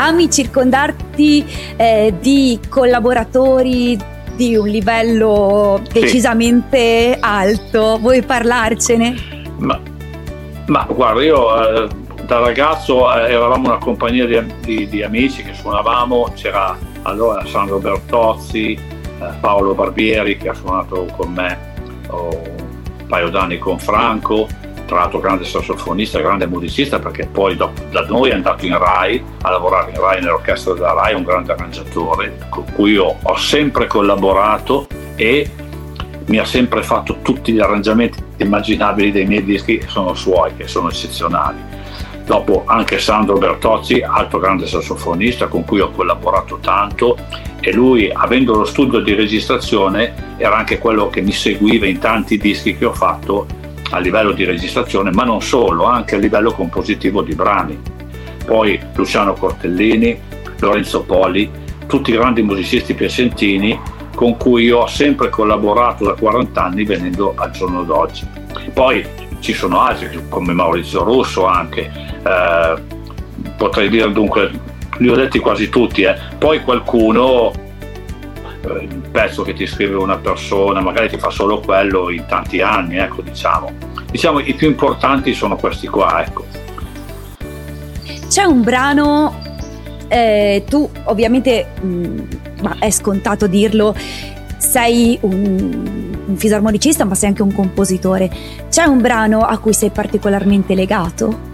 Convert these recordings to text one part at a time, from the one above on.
ami circondarti di collaboratori di un livello decisamente alto. Vuoi parlarcene? Ma guarda, io da ragazzo eravamo una compagnia di amici che suonavamo. C'era allora Sandro Bertozzi, Paolo Barbieri, che ha suonato con me un paio d'anni con Franco, tra l'altro grande sassofonista, grande musicista, perché poi da noi è andato in Rai a lavorare in Rai, nell'orchestra della Rai, un grande arrangiatore con cui io ho sempre collaborato e mi ha sempre fatto tutti gli arrangiamenti immaginabili dei miei dischi, che sono suoi, che sono eccezionali. Dopo anche Sandro Bertozzi, altro grande sassofonista con cui ho collaborato tanto, e lui, avendo lo studio di registrazione, era anche quello che mi seguiva in tanti dischi che ho fatto a livello di registrazione, ma non solo, anche a livello compositivo di brani. Poi Luciano Cortellini, Lorenzo Poli, tutti i grandi musicisti piacentini con cui io ho sempre collaborato da 40 anni venendo al giorno d'oggi. Poi ci sono altri come Maurizio Russo anche, potrei dire, dunque li ho detti quasi tutti, poi qualcuno, il pezzo che ti scrive una persona magari ti fa solo quello in tanti anni, ecco, diciamo i più importanti sono questi qua, ecco. C'è un brano, tu ovviamente, ma è scontato dirlo, sei un fisarmonicista ma sei anche un compositore. C'è un brano a cui sei particolarmente legato?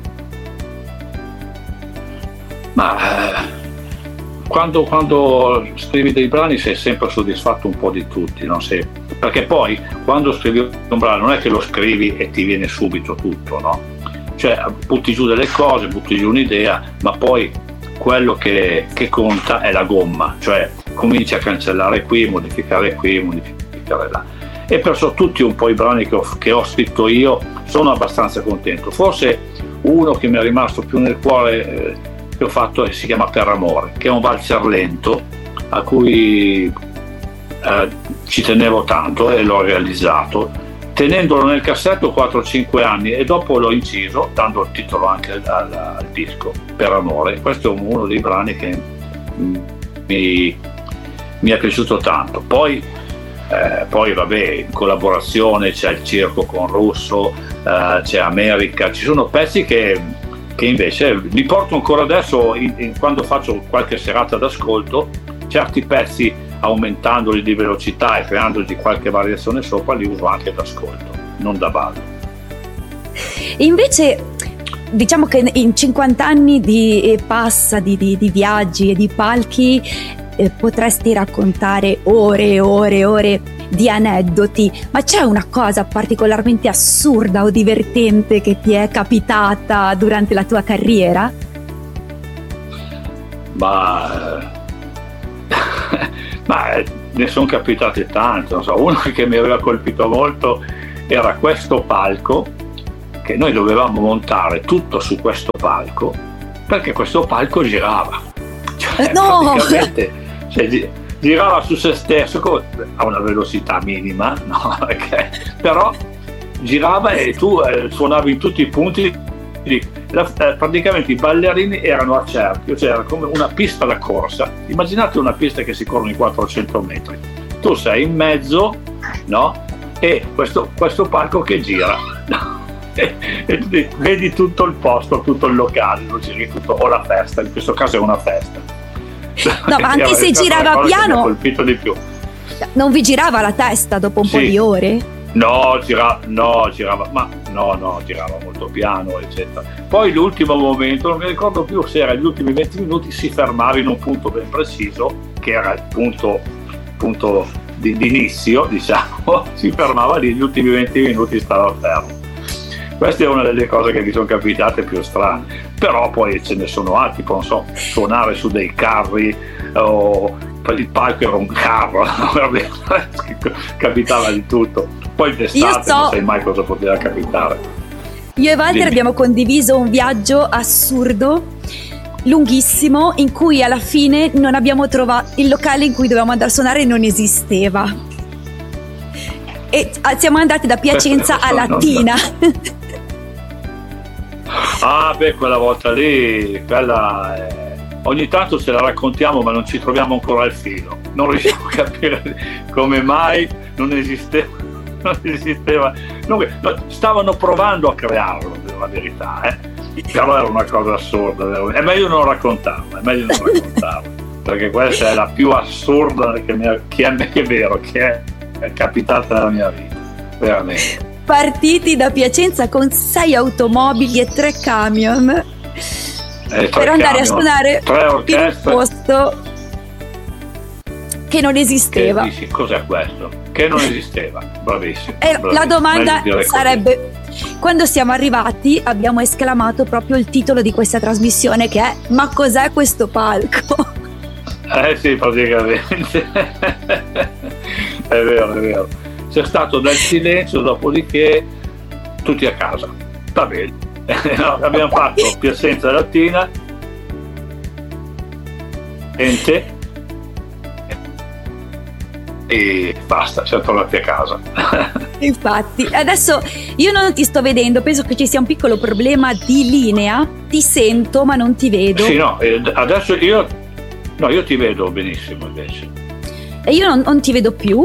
Ma quando scrivi dei brani sei sempre soddisfatto un po' di tutti, no? Perché poi quando scrivi un brano non è che lo scrivi e ti viene subito tutto, no? Cioè butti giù delle cose, butti giù un'idea, ma poi quello che conta è la gomma, cioè cominci a cancellare qui, modificare là. E perciò tutti un po' i brani che ho scritto io sono abbastanza contento. Forse uno che mi è rimasto più nel cuore che ho fatto si chiama Per Amore, che è un valzer lento a cui ci tenevo tanto e l'ho realizzato tenendolo nel cassetto 4-5 anni, e dopo l'ho inciso dando il titolo anche al disco, Per Amore. Questo è uno dei brani che mi è piaciuto tanto. Poi vabbè, in collaborazione c'è il Circo con Russo, c'è America, ci sono pezzi che invece li porto ancora adesso quando faccio qualche serata d'ascolto, certi pezzi aumentandoli di velocità e creandogli qualche variazione sopra li uso anche d'ascolto, non da ballo. Invece diciamo che in 50 anni di viaggi e di palchi potresti raccontare ore e ore e ore di aneddoti, ma c'è una cosa particolarmente assurda o divertente che ti è capitata durante la tua carriera? Ma ne sono capitate tante, non so, uno che mi aveva colpito molto era questo palco, che noi dovevamo montare tutto su questo palco, perché questo palco girava, cioè, no! praticamente girava su se stesso a una velocità minima, no? Però girava e tu suonavi in tutti i punti. Praticamente i ballerini erano a cerchio, cioè era come una pista da corsa. Immaginate una pista che si corrono in 400 metri, tu sei in mezzo, no? E questo palco che gira, no? E vedi tutto il posto, tutto il locale, lo giri tutto, o la festa, in questo caso è una festa. No, ma anche se girava piano, mi ha colpito di più. Non vi girava la testa dopo un po' di ore? No, girava molto piano, eccetera. Poi l'ultimo momento, non mi ricordo più se era gli ultimi 20 minuti, si fermava in un punto ben preciso, che era il punto di inizio, diciamo, si fermava lì, gli ultimi 20 minuti stava fermo. Questa è una delle cose che mi sono capitate più strane, però poi ce ne sono altri, non so, suonare su dei carri, o il palco era un carro, capitava di tutto. Poi d'estate non sai mai cosa poteva capitare. Io e Walter abbiamo condiviso un viaggio assurdo, lunghissimo, in cui alla fine non abbiamo trovato il locale in cui dovevamo andare a suonare, non esisteva, e siamo andati da Piacenza a Latina. Ah beh, quella volta lì, quella ogni tanto ce la raccontiamo, ma non ci troviamo ancora al filo. Non riusciamo a capire come mai non esisteva. Stavano provando a crearlo, per la verità, però era una cosa assurda. È meglio non raccontarla, perché questa è la più assurda che è capitata nella mia vita, veramente. Partiti da Piacenza con 6 automobili e 3 camion per andare a suonare in un posto che non esisteva. Dici, cos'è questo? Che non esisteva, bravissimo. La domanda sarebbe: quando siamo arrivati abbiamo esclamato proprio il titolo di questa trasmissione, che è "Ma cos'è questo palco?" Sì, praticamente. È vero. C'è stato del silenzio, dopodiché tutti a casa. Va bene. Abbiamo fatto Piacenza Latina, e basta, siamo tornati a casa. Infatti, adesso io non ti sto vedendo, penso che ci sia un piccolo problema di linea, ti sento ma non ti vedo. Sì, no, adesso io ti vedo benissimo invece. E io non ti vedo più.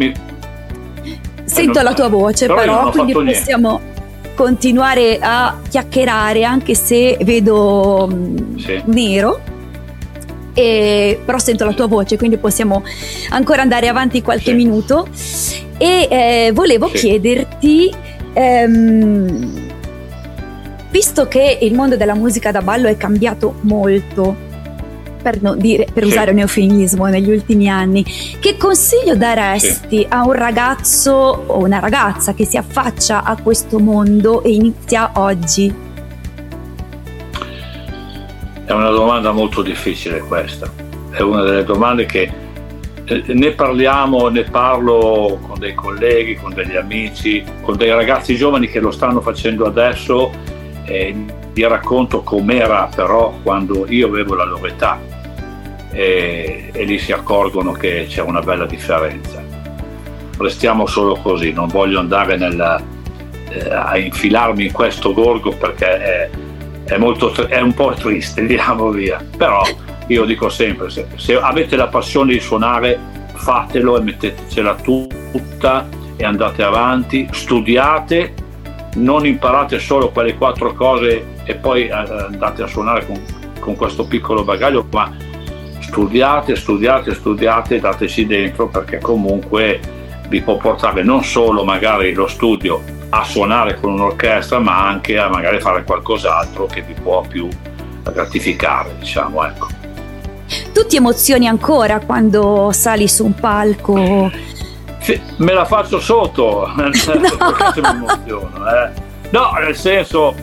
Sento la tua voce però quindi possiamo continuare a chiacchierare anche se vedo nero. Però sento la tua voce, quindi possiamo ancora andare avanti qualche minuto. E volevo chiederti, visto che il mondo della musica da ballo è cambiato molto, per usare un eufemismo, negli ultimi anni, che consiglio daresti a un ragazzo o una ragazza che si affaccia a questo mondo e inizia oggi? È una domanda molto difficile questa, è una delle domande che ne parlo con dei colleghi, con degli amici, con dei ragazzi giovani che lo stanno facendo adesso, gli racconto com'era però quando io avevo la loro età, e lì si accorgono che c'è una bella differenza. Restiamo solo così, non voglio andare a infilarmi in questo gorgo perché è un po' triste, andiamo via. Però io dico sempre, se avete la passione di suonare, fatelo e mettetecela tutta e andate avanti, studiate, non imparate solo quelle 4 cose e poi andate a suonare con questo piccolo bagaglio, ma studiate, dateci dentro, perché comunque vi può portare non solo magari lo studio a suonare con un'orchestra, ma anche a magari fare qualcos'altro che vi può più gratificare, diciamo, ecco. Tu ti emozioni ancora quando sali su un palco? Sì, me la faccio sotto, perché mi emoziono, No, nel senso,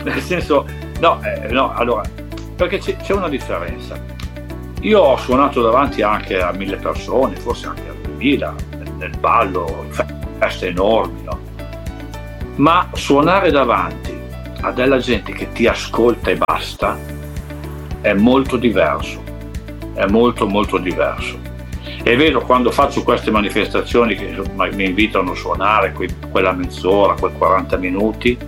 no, allora, perché c'è una differenza. Io ho suonato davanti anche a 1000 persone, forse anche a 2000, nel ballo, feste enormi, no? Ma suonare davanti a della gente che ti ascolta e basta è molto diverso, è molto molto diverso. E vedo quando faccio queste manifestazioni che mi invitano a suonare quella mezz'ora, quei 40 minuti,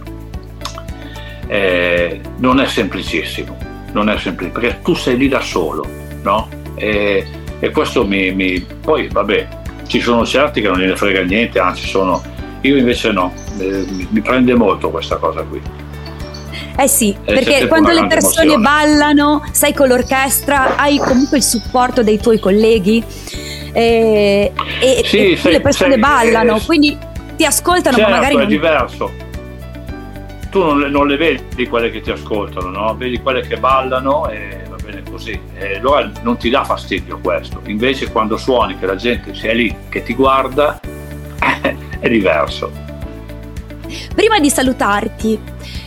non è semplicissimo, perché tu sei lì da solo, no? E questo poi vabbè, ci sono certi che non gliene frega niente, anzi io invece no, mi prende molto questa cosa qui. Sì, perché quando le persone ballano, sei con l'orchestra, hai comunque il supporto dei tuoi colleghi e le persone ballano, quindi ti ascoltano, certo, ma magari è diverso. Tu non le vedi quelle che ti ascoltano, no? Vedi quelle che ballano e va bene così, e allora non ti dà fastidio questo. Invece quando suoni che la gente sia lì che ti guarda è diverso. Prima di salutarti,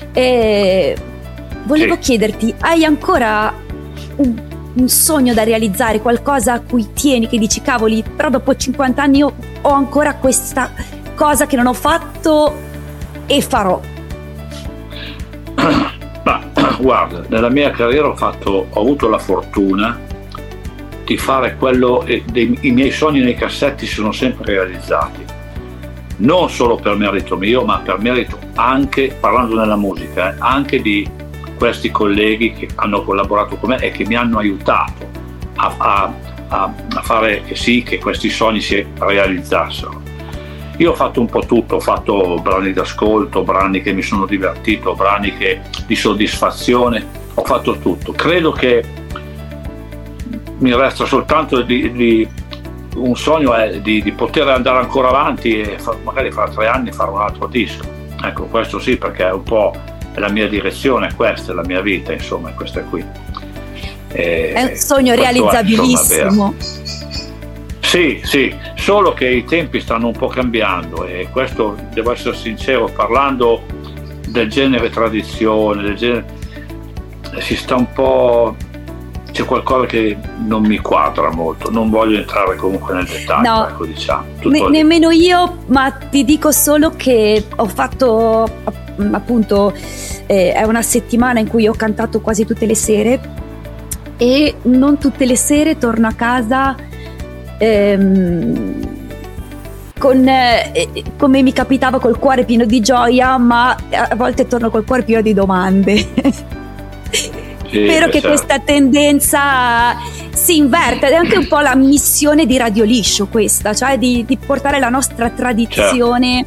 volevo chiederti, hai ancora un sogno da realizzare, qualcosa a cui tieni, che dici cavoli, però dopo 50 anni io ho ancora questa cosa che non ho fatto e farò? Ma guarda, nella mia carriera ho avuto la fortuna di fare quello, i miei sogni nei cassetti sono sempre realizzati, non solo per merito mio, ma per merito anche, parlando della musica, anche di questi colleghi che hanno collaborato con me e che mi hanno aiutato a fare sì che questi sogni si realizzassero. Io ho fatto un po' tutto, ho fatto brani d'ascolto, brani che mi sono divertito, brani di soddisfazione, ho fatto tutto. Credo che mi resta soltanto un sogno è di poter andare ancora avanti e magari fra 3 anni fare un altro disco. Ecco, questo sì, perché è un po' la mia direzione, questa è la mia vita, insomma, questa è qui. È un sogno realizzabilissimo. Sì, solo che i tempi stanno un po' cambiando e questo, devo essere sincero, parlando del genere tradizione, si sta un po'... c'è qualcosa che non mi quadra molto, non voglio entrare comunque nel dettaglio, no, ecco, diciamo. Nemmeno io, ma ti dico solo che ho fatto appunto è una settimana in cui ho cantato quasi tutte le sere e non tutte le sere torno a casa come mi capitava, col cuore pieno di gioia, ma a volte torno col cuore pieno di domande. Spero che questa tendenza si inverta, ed è anche un po' la missione di Radio Liscio questa, cioè di portare la nostra tradizione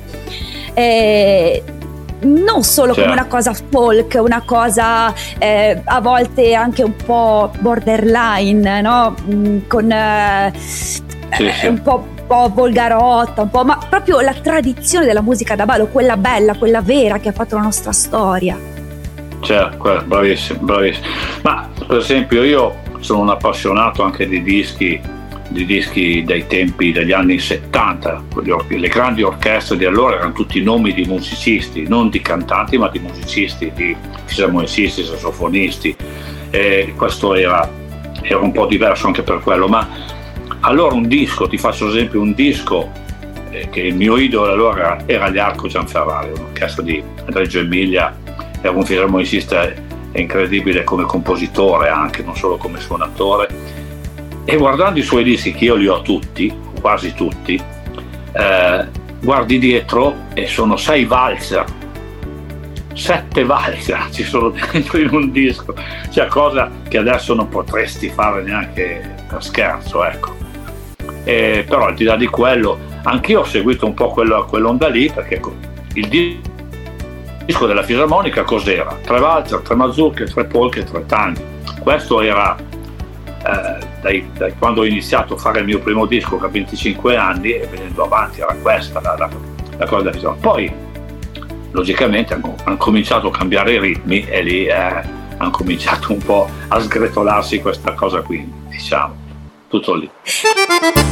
non solo come una cosa folk, una cosa a volte anche un po' borderline, no? Con un po' volgarotta, un po', ma proprio la tradizione della musica da ballo, quella bella, quella vera che ha fatto la nostra storia. Certo, bravissimo. Ma per esempio io sono un appassionato anche di dischi dei tempi degli anni 70, le grandi orchestre di allora erano tutti nomi di musicisti, non di cantanti ma di musicisti, di fisarmonicisti, sassofonisti, e questo era un po' diverso anche per quello. Ma allora un disco, ti faccio esempio un disco che il mio idolo allora era gli Arco Gianferrari, un'orchestra di Reggio Emilia, era un fisarmonicista incredibile come compositore anche, non solo come suonatore. E guardando i suoi dischi, che io li ho tutti, quasi tutti, guardi dietro e sono 6 valzer, 7 valzer ci sono dentro in un disco, cioè cosa che adesso non potresti fare neanche per scherzo, ecco. Però al di là di quello, anch'io ho seguito un po' quell'onda lì, perché il disco della fisarmonica cos'era? 3 valzer, 3 mazurche, 3 polche, 3 tanti. Questo era da quando ho iniziato a fare il mio primo disco, che a 25 anni, e venendo avanti era questa la cosa della fisarmonica. Poi logicamente hanno cominciato a cambiare i ritmi e lì hanno cominciato un po' a sgretolarsi questa cosa qui, diciamo, tutto lì.